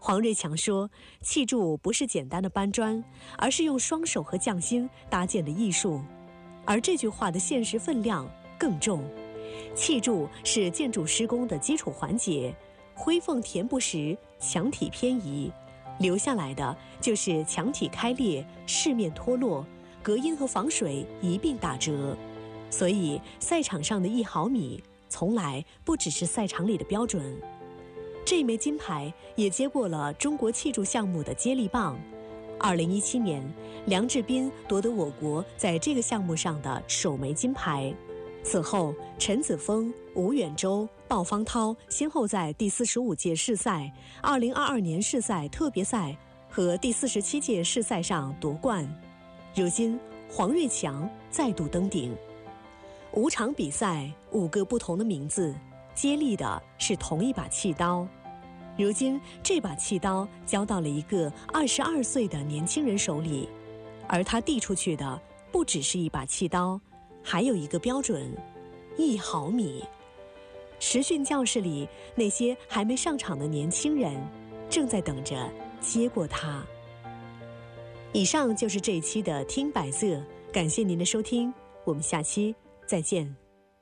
黄瑞强说，砌筑不是简单的搬砖，而是用双手和匠心搭建的艺术。而这句话的现实分量更重。砌筑是建筑施工的基础环节，灰缝填不实，墙体偏移，留下来的就是墙体开裂、饰面脱落，隔音和防水一并打折。所以赛场上的1毫米从来不只是赛场里的标准。这枚金牌也接过了中国砌筑项目的接力棒。2017年，梁志斌夺得我国在这个项目上的首枚金牌。此后，陈子峰、吴远洲、鲍方涛先后在第45届世赛、2022年世赛特别赛和第47届世赛上夺冠。如今，黄瑞强再度登顶。5场比赛，5个不同的名字，接力的是同一把砌刀。如今，这把砌刀交到了一个22岁的年轻人手里，而他递出去的不只是一把砌刀，还有一个标准：1毫米。实训教室里，那些还没上场的年轻人，正在等着接过它。以上就是这一期的听百色，感谢您的收听，我们下期再见。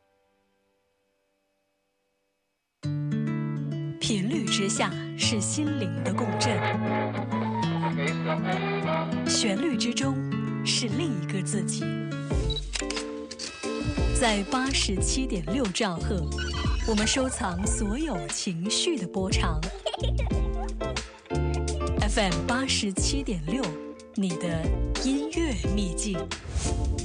频率之下是心灵的共振，旋律之中是另一个自己。在87.6兆赫，我们收藏所有情绪的波长。FM 87.6，你的音乐秘境。